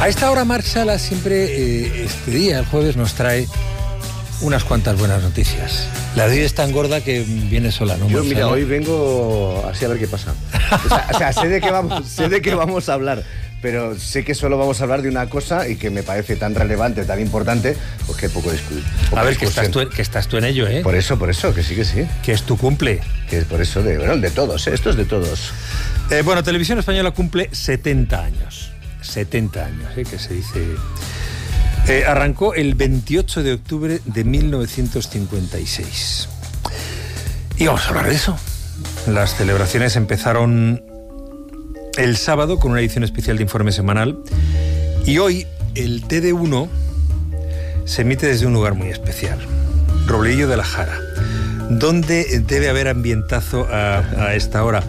A esta hora Marc Sala siempre, este día, el jueves, nos trae unas cuantas buenas noticias. La de hoy es tan gorda que viene sola, ¿no? Yo, mira, hoy vengo así a ver qué pasa. O sea, sé de qué vamos a hablar, pero sé que solo vamos a hablar de una cosa y que me parece tan relevante, tan importante, pues que poco discutir. A ver, que estás tú en ello, ¿eh? Por eso, que sí. Que es tu cumple. Que es por eso, de todos, esto es de todos. Bueno, Televisión Española cumple 70 años. 70 años, que se dice... arrancó el 28 de octubre de 1956. Y vamos a hablar de eso. Las celebraciones empezaron el sábado con una edición especial de Informe Semanal. Y hoy el TD1 se emite desde un lugar muy especial. Robledillo de la Jara, donde debe haber ambientazo a esta hora.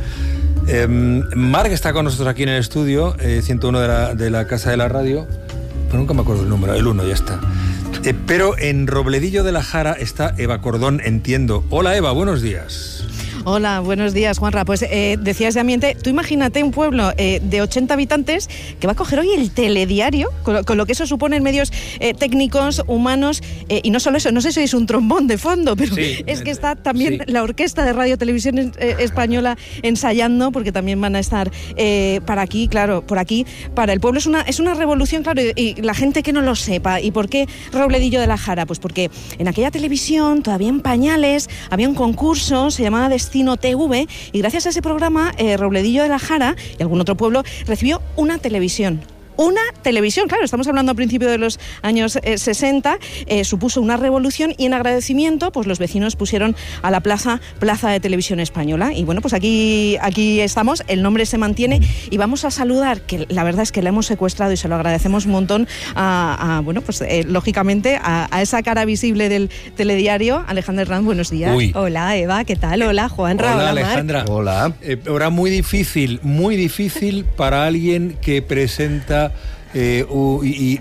Marc está con nosotros aquí en el estudio, 101 de la Casa de la Radio. Pero nunca me acuerdo el número, el 1 ya está. Pero en Robledillo de la Jara está Eva Cordón, entiendo. Hola Eva, buenos días. Hola, buenos días, Juanra. Pues decías de ambiente, tú imagínate un pueblo de 80 habitantes que va a coger hoy el telediario, con lo que eso supone en medios técnicos, humanos, y no solo eso, no sé si es un trombón de fondo, pero sí, es que está también la Orquesta de Radio Televisión Española ensayando, porque también van a estar para aquí, claro, por aquí, para el pueblo. Es una revolución, claro, y la gente que no lo sepa. ¿Y por qué Robledillo de la Jara? Pues porque en aquella televisión, todavía en pañales, había un concurso, se llamaba Destino TV, y gracias a ese programa, Robledillo de la Jara y algún otro pueblo recibió una televisión. Una televisión, claro, estamos hablando a principios de los años 60, supuso una revolución, y en agradecimiento, pues los vecinos pusieron a la plaza de Televisión Española. Y bueno, pues aquí estamos, el nombre se mantiene, y vamos a saludar, que la verdad es que la hemos secuestrado y se lo agradecemos un montón lógicamente a esa cara visible del telediario, Alejandra Herranz, buenos días. Uy. Hola Eva, ¿qué tal? Hola Juanra, hola Alejandra. Marc. Hola. Ahora muy difícil para alguien que presenta y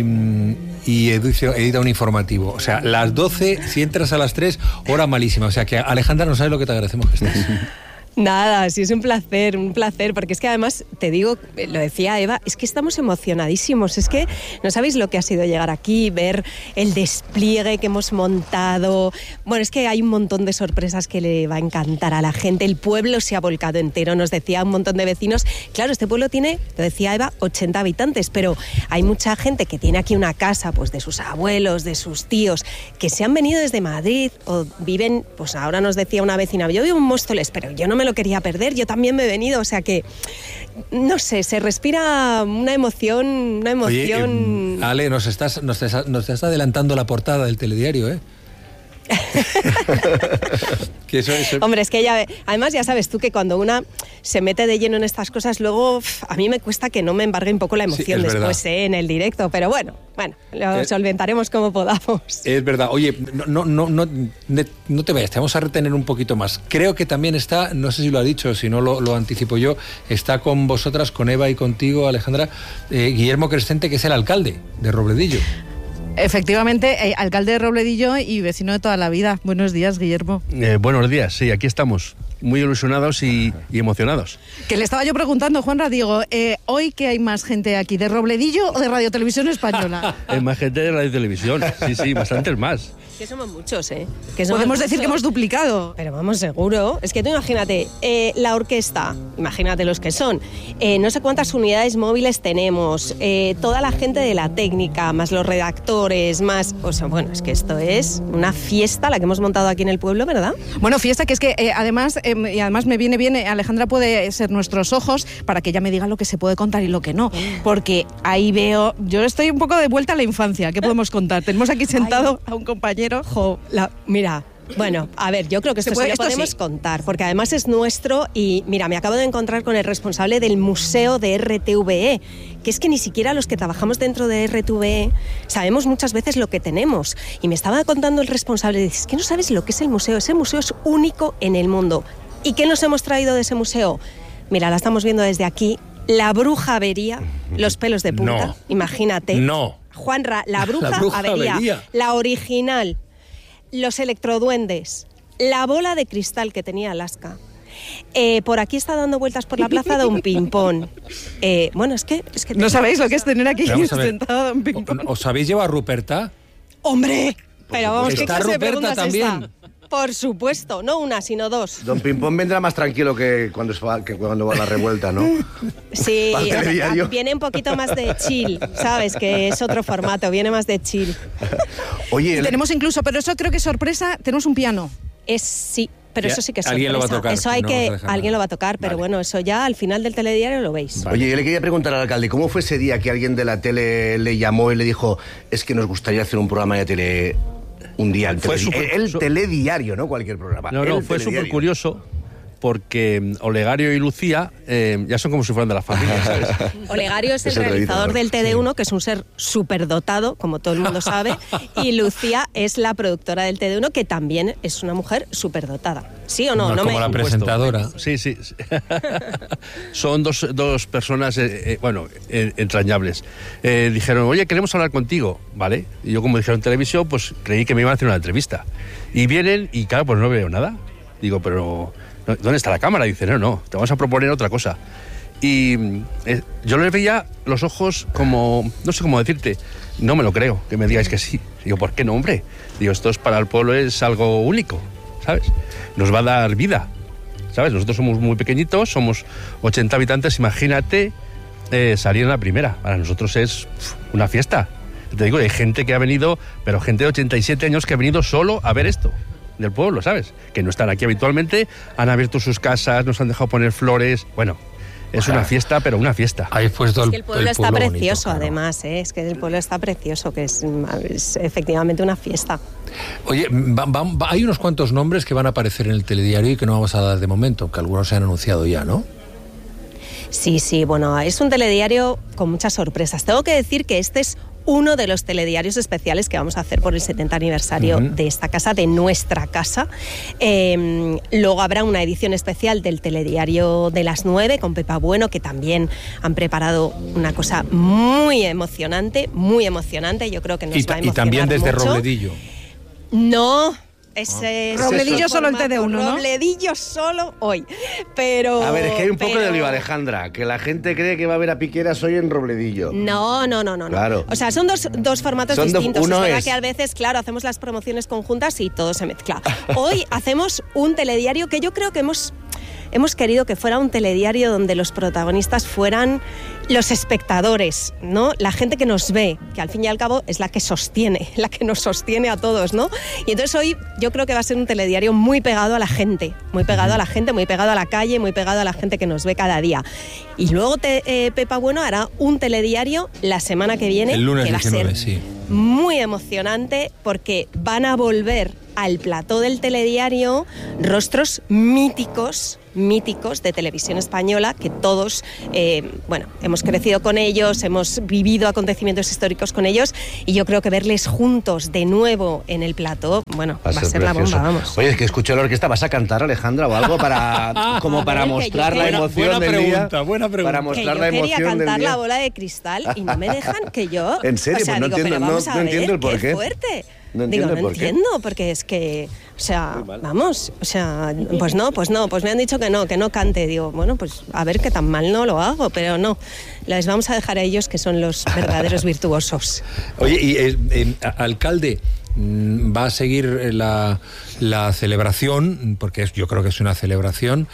edita un informativo. O sea, las 12, si entras a las 3, hora malísima. O sea que, Alejandra, no sabes lo que te agradecemos que estés. Nada, sí, es un placer, porque es que además, te digo, lo decía Eva, es que estamos emocionadísimos, es que no sabéis lo que ha sido llegar aquí, ver el despliegue que hemos montado. Bueno, es que hay un montón de sorpresas que le va a encantar a la gente, el pueblo se ha volcado entero, nos decía un montón de vecinos. Claro, este pueblo tiene, lo decía Eva, 80 habitantes, pero hay mucha gente que tiene aquí una casa, pues de sus abuelos, de sus tíos, que se han venido desde Madrid o viven, pues ahora nos decía una vecina, yo vivo en Móstoles, pero yo no me lo quería perder, yo también me he venido, o sea que, no sé, se respira una emoción. Oye, Ale, nos estás adelantando la portada del telediario, ¿eh? Que eso... Hombre, es que además ya sabes tú que cuando una se mete de lleno en estas cosas, luego a mí me cuesta que no me embargue un poco la emoción después en el directo, pero bueno, lo solventaremos como podamos. Es verdad. Oye, no te vayas, te vamos a retener un poquito más. Creo que también está, no sé si lo ha dicho, si no lo anticipo yo, está con vosotras, con Eva y contigo, Alejandra, Guillermo Crescente, que es el alcalde de Robledillo. Efectivamente, alcalde de Robledillo y vecino de toda la vida. Buenos días, Guillermo. Buenos días, sí, aquí estamos, muy ilusionados y emocionados. Que le estaba yo preguntando, Juanra, digo, ¿hoy que hay más gente aquí, de Robledillo o de Radio Televisión Española? Hay más gente de Radio Televisión, sí, bastantes más. Que somos muchos, ¿eh? Podemos decir que hemos duplicado. Pero vamos, seguro. Es que tú imagínate, la orquesta, imagínate los que son, no sé cuántas unidades móviles tenemos, toda la gente de la técnica, más los redactores, más... O sea, bueno, es que esto es una fiesta la que hemos montado aquí en el pueblo, ¿verdad? Bueno, fiesta que es que además me viene bien, Alejandra puede ser nuestros ojos para que ella me diga lo que se puede contar y lo que no. Porque ahí veo... Yo estoy un poco de vuelta a la infancia. ¿Qué podemos contar? Tenemos aquí sentado a un compañero. Mira, bueno, a ver, yo creo que esto sí lo podemos contar, porque además es nuestro y, mira, me acabo de encontrar con el responsable del museo de RTVE, que es que ni siquiera los que trabajamos dentro de RTVE sabemos muchas veces lo que tenemos. Y me estaba contando el responsable, dice, es que no sabes lo que es el museo, ese museo es único en el mundo. ¿Y qué nos hemos traído de ese museo? Mira, la estamos viendo desde aquí, la bruja avería, los pelos de punta, no. Imagínate. No. Juanra, la bruja avería, la original, los electroduendes, la bola de cristal que tenía Alaska, Por aquí está dando vueltas por la plaza Don Pimpón. Bueno, es que No sabéis lo que es tener aquí Vamos a ver. sentado a Don Pimpón. ¿Os habéis llevado a Ruperta? ¡Hombre! Pero vamos, ¿qué ¿Está clase de Ruperta pregunta es también? esta? Por supuesto, no una, sino dos. Don Pimpón vendrá más tranquilo que cuando va a la revuelta, ¿no? Sí, Para el telediario. viene un poquito más de chill, ¿sabes? Que es otro formato, viene más de chill. Oye, Tenemos incluso, pero eso creo que es sorpresa, tenemos un piano. Sí, pero Ya, eso sí que es alguien lo va a sorpresa. tocar, Eso hay no vamos a que, dejar alguien nada. lo va a tocar, pero Vale. bueno, eso ya al final del telediario lo veis. Oye, yo le quería preguntar al alcalde, ¿cómo fue ese día que alguien de la tele le llamó y le dijo, es que nos gustaría hacer un programa de tele un día? El telediario, no cualquier programa. No, el fue telediario. súper curioso porque Olegario y Lucía ya son como si fueran de la familia, ¿sabes? Olegario es el Es el realizador realizador, del TD1, que es un ser superdotado, como todo el mundo sabe, y Lucía es la productora del TD1, que también es una mujer superdotada. ¿Sí o no? No, No como la presentadora. Sí. Son dos personas, entrañables. Dijeron, oye, queremos hablar contigo, ¿vale? Y yo, como dijeron en televisión, pues creí que me iban a hacer una entrevista. Y vienen y, claro, pues no veo nada. Digo, pero ¿dónde está la cámara? Dice, no, te vamos a proponer otra cosa. Y yo les veía los ojos como, no sé cómo decirte, no me lo creo, que me digáis que sí. Digo, ¿por qué no, hombre? Digo, esto es para el pueblo, es algo único, ¿sabes? Nos va a dar vida, ¿sabes? Nosotros somos muy pequeñitos, somos 80 habitantes, imagínate salir en la primera. Para nosotros es una fiesta. Te digo, hay gente que ha venido, pero gente de 87 años que ha venido solo a ver esto. Del pueblo, ¿sabes? Que no están aquí habitualmente, han abierto sus casas, nos han dejado poner flores. Bueno, es una fiesta, pero una fiesta. Habéis puesto Es que el pueblo está bonito, precioso, claro. además, ¿eh? Es que el pueblo está precioso, que es efectivamente una fiesta. Oye, hay unos cuantos nombres que van a aparecer en el telediario y que no vamos a dar de momento, que algunos se han anunciado ya, ¿no? Sí, bueno, es un telediario con muchas sorpresas. Tengo que decir que este es uno de los telediarios especiales que vamos a hacer por el 70 aniversario de esta casa, de nuestra casa. Luego habrá una edición especial del telediario de las 9 con Pepa Bueno, que también han preparado una cosa muy emocionante. Yo creo que nos va a emocionar y también desde mucho. Robledillo. No. Ese Robledillo solo el formato, TD1, ¿no? Robledillo solo hoy. Pero. A ver, es que hay un poco de pero- lío, Alejandra, que la gente cree que va a ver a Piqueras hoy en Robledillo. No. Claro. O sea, son dos formatos Son distintos. uno es verdad es- que a veces, claro, hacemos las promociones conjuntas y todo se mezcla. Hoy hacemos un telediario que yo creo que hemos querido que fuera un telediario donde los protagonistas fueran los espectadores, ¿no? La gente que nos ve, que al fin y al cabo es la que nos sostiene a todos, ¿no? Y entonces hoy yo creo que va a ser un telediario muy pegado a la gente, muy pegado a la calle, muy pegado a la gente que nos ve cada día. Y luego Pepa Bueno hará un telediario la semana que viene, El lunes que va 19, a ser sí. muy emocionante porque van a volver al plató del telediario rostros míticos de televisión española, que todos, hemos crecido con ellos, hemos vivido acontecimientos históricos con ellos, y yo creo que verles juntos de nuevo en el plató, bueno, va a ser la precioso. bomba, vamos. Oye, es que escuché la orquesta, ¿vas a cantar, Alejandra, o algo como para A ver, que mostrar yo la quiero- emoción Buena del pregunta, día? buena pregunta. Para Que mostrar yo la quería emoción del cantar día. la bola de cristal y no me dejan que yo... ¿En serio? O sea, Pues no digo, entiendo, pero vamos no a ver, entiendo el por qué. fuerte. No entiendo Digo, el no por qué. entiendo, porque es que, o sea, vamos, o sea, pues me han dicho que no cante. Digo, bueno, pues a ver qué tan mal no lo hago, pero no, les vamos a dejar a ellos, que son los verdaderos virtuosos. Oye, y alcalde, va a seguir la celebración, porque yo creo que es una celebración.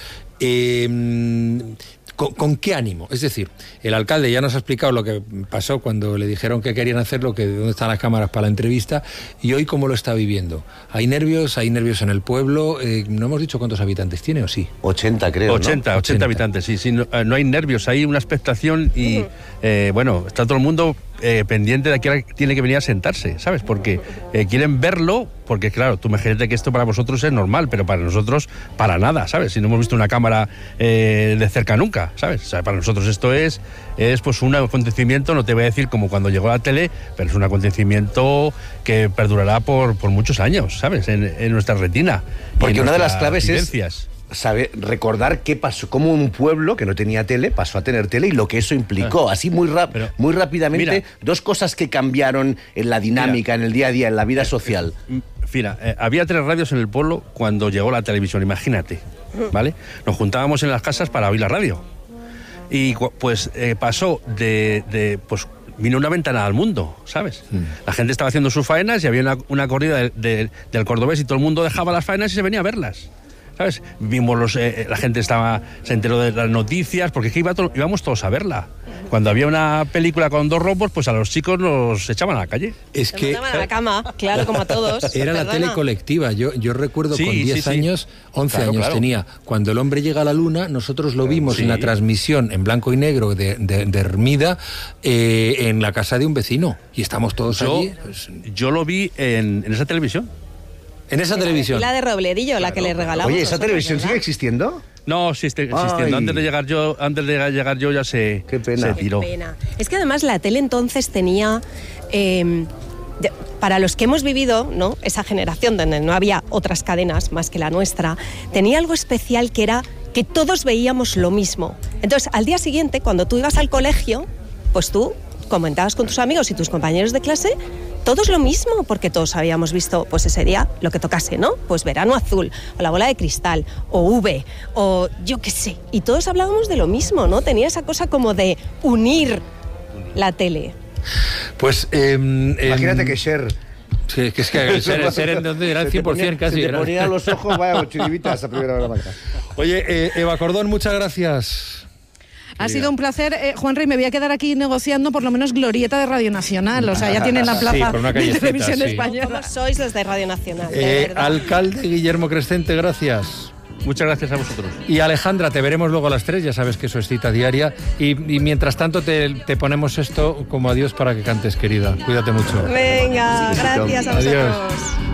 ¿Con qué ánimo? Es decir, el alcalde ya nos ha explicado lo que pasó cuando le dijeron que querían hacerlo, que dónde están las cámaras para la entrevista, y hoy cómo lo está viviendo. ¿Hay nervios en el pueblo? ¿No hemos dicho cuántos habitantes tiene o sí? 80, creo, 80 habitantes, sí, no hay nervios, hay una expectación y, está todo el mundo pendiente de que tiene que venir a sentarse, ¿sabes? Porque quieren verlo, porque claro, tú imagínate que esto para vosotros es normal, pero para nosotros, para nada, ¿sabes? Si no hemos visto una cámara de cerca nunca, ¿sabes? O sea, para nosotros esto es pues un acontecimiento, no te voy a decir como cuando llegó la tele, pero es un acontecimiento que perdurará por muchos años, ¿sabes? En nuestra retina. Porque una de las claves vivencias. es recordar qué pasó, cómo un pueblo que no tenía tele pasó a tener tele y lo que eso implicó. Así muy rápidamente, mira, dos cosas que cambiaron en la dinámica, en el día a día, en la vida social. Mira, había 3 radios en el pueblo cuando llegó la televisión, imagínate. ¿vale? Nos juntábamos en las casas para oír la radio. Y pues pasó pues vino una ventana al mundo, ¿sabes? La gente estaba haciendo sus faenas y había una corrida del Cordobés y todo el mundo dejaba las faenas y se venía a verlas, ¿sabes? Vimos la gente se enteró de las noticias, porque es que íbamos todos a verla. Cuando había una película con 2 rombos, pues a los chicos los echaban a la calle. Es que a la cama, claro, como a todos. era la tele colectiva. Yo recuerdo con 10 años, 11 años tenía, cuando El hombre llega a la luna, nosotros lo vimos en la transmisión en blanco y negro de Hermida, en la casa de un vecino. Y estamos todos allí. Yo lo vi en esa televisión. En esa televisión. La de Robledillo, la que le regalamos. Oye, ¿esa televisión sigue existiendo? No, sí está existiendo. Antes de llegar yo ya se tiró. Qué pena. Es que además la tele entonces tenía... para los que hemos vivido, ¿no?, esa generación donde no había otras cadenas más que la nuestra, tenía algo especial que era que todos veíamos lo mismo. Entonces, al día siguiente, cuando tú ibas al colegio, pues tú comentabas con tus amigos y tus compañeros de clase todos lo mismo, porque todos habíamos visto pues ese día lo que tocase, ¿no? Pues Verano Azul, o La bola de cristal, o V, o yo qué sé. Y todos hablábamos de lo mismo, ¿no? Tenía esa cosa como de unir la tele. Pues... imagínate que Cher... Sí, que es que Cher era el 100% casi. Se te ponían los ojos, vaya, chiribitas a primera hora marca. Oye, Eva Cordón, muchas gracias. Ha sido un placer, Juanra, y me voy a quedar aquí negociando por lo menos glorieta de Radio Nacional. O sea, ya tienen la plaza de Televisión Española. ¿Cómo sois los de Radio Nacional? Alcalde Guillermo Crescente, gracias. Muchas gracias a vosotros. Y Alejandra, te veremos luego a las 3, ya sabes que eso es cita diaria. Y mientras tanto te ponemos esto como adiós para que cantes, querida. Cuídate mucho. Venga, gracias a vosotros. Adiós.